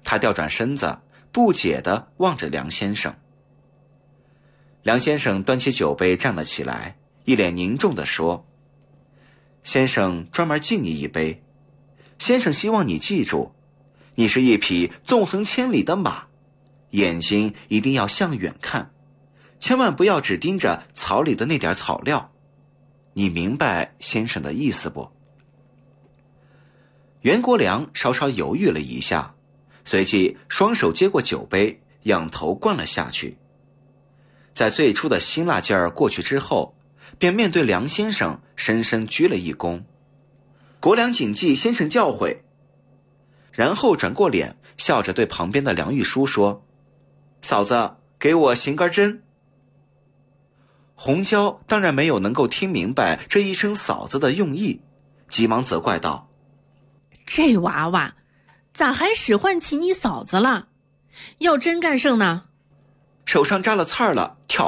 他调转身子，不解地望着梁先生。梁先生端起酒杯站了起来，一脸凝重地说：先生专门敬你一杯，先生希望你记住，你是一匹纵横千里的马，眼睛一定要向远看，千万不要只盯着草里的那点草料。你明白先生的意思不？袁国良稍稍犹豫了一下，随即双手接过酒杯，仰头灌了下去。在最初的辛辣劲儿过去之后，便面对梁先生深深鞠了一躬。国良谨记先生教诲。然后转过脸，笑着对旁边的梁玉书说：嫂子，给我行根针。红椒当然没有能够听明白这一声嫂子的用意，急忙责怪道： 这娃娃咋还使唤起你嫂子了？要针干甚呢？ 手上扎了刺儿了，挑